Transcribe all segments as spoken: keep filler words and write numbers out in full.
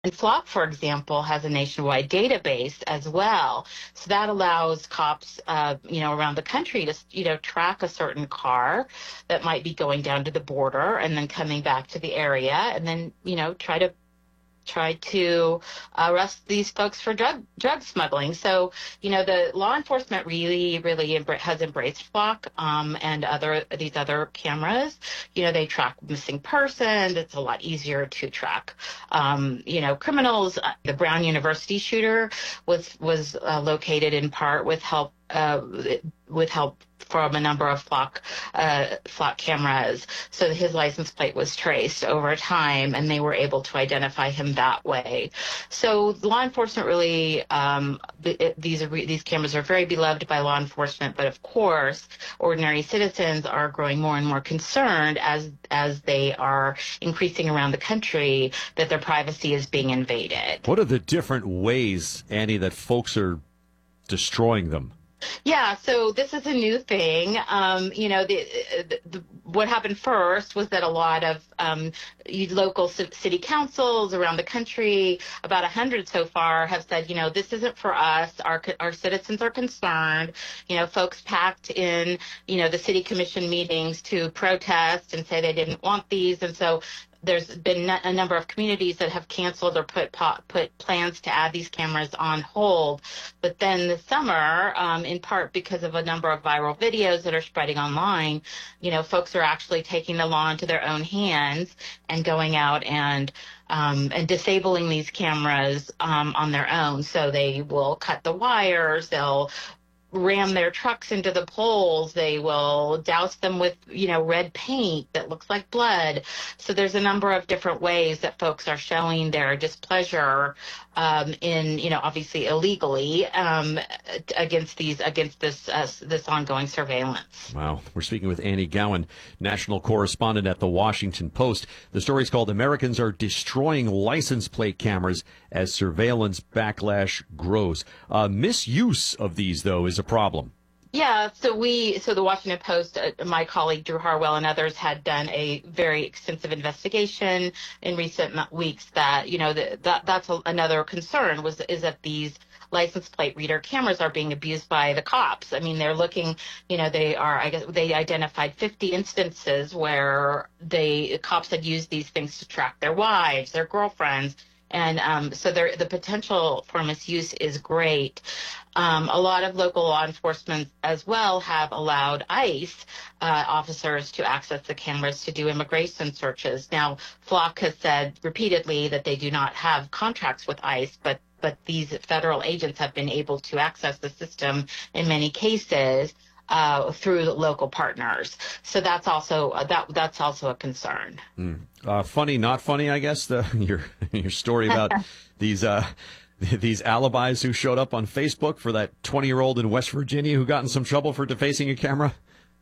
And Flock, for example, has a nationwide database as well. So that allows cops, uh, you know, around the country to, you know, track a certain car that might be going down to the border and then coming back to the area and then, you know, try to try to arrest these folks for drug drug smuggling. So, you know, the law enforcement really, really embra- has embraced Flock um, and other these other cameras. You know, they track missing persons. It's a lot easier to track, um, you know, criminals. Uh, The Brown University shooter was was uh, located in part with help uh, with help from a number of Flock uh, Flock cameras. So his license plate was traced over time, and they were able to identify him that way. So law enforcement really, um, it, these are, these cameras are very beloved by law enforcement, but of course, ordinary citizens are growing more and more concerned as as they are increasing around the country that their privacy is being invaded. What are the different ways, Annie, that folks are destroying them? Yeah, so this is a new thing. Um, you know, the, the, the, what happened first was that a lot of um, local city councils around the country, about a hundred so far, have said, you know, this isn't for us. Our our citizens are concerned. You know, folks packed in, you know, the city commission meetings to protest and say they didn't want these, and so there's been a number of communities that have canceled or put put plans to add these cameras on hold. But then this summer, um, in part because of a number of viral videos that are spreading online, you know, folks are actually taking the law into their own hands and going out and um, and disabling these cameras um, on their own. So they will cut the wires, they'll ram their trucks into the poles. They will douse them with, you know, red paint that looks like blood. So there's a number of different ways that folks are showing their displeasure um, in, you know, obviously illegally um, against these, against this, uh, this ongoing surveillance. Wow. We're speaking with Annie Gowan, national correspondent at The Washington Post. The story's called "Americans Are Destroying License Plate Cameras as Surveillance Backlash Grows." Uh, misuse of these, though, is a problem. Yeah, so we, so the Washington Post, uh, my colleague Drew Harwell and others had done a very extensive investigation in recent weeks that, you know, the, that that's a, another concern was, is that these license plate reader cameras are being abused by the cops. I mean, they're looking, you know, they are, I guess they identified fifty instances where they, cops had used these things to track their wives, their girlfriends. And um, so there, the potential for misuse is great. Um, a lot of local law enforcement as well have allowed ICE uh, officers to access the cameras to do immigration searches. Now, Flock has said repeatedly that they do not have contracts with ICE, but but these federal agents have been able to access the system in many cases uh, through local partners. So that's also uh, that that's also a concern. Mm. Uh, funny, not funny, I guess. The, your your story about these uh, these alibis who showed up on Facebook for that twenty-year-old in West Virginia who got in some trouble for defacing a camera.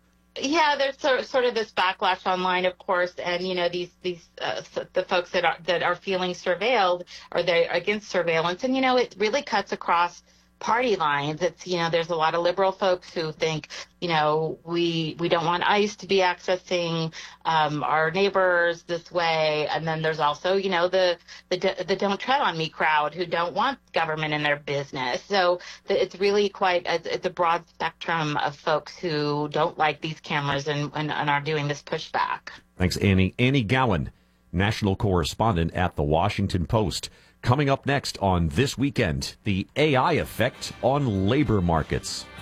Yeah, there's sort sort of this backlash online, of course, and you know these these uh, the folks that are that are feeling surveilled or they're against surveillance, and you know it really cuts across party lines. It's, you know, there's a lot of liberal folks who think, you know, we we don't want ICE to be accessing um, our neighbors this way. And then there's also, you know, the, the the don't tread on me crowd who don't want government in their business. So the, it's really quite, a, it's a broad spectrum of folks who don't like these cameras and, and, and are doing this pushback. Thanks, Annie. Annie Gowan, national correspondent at The Washington Post. Coming up next on This Weekend, the A I effect on labor markets.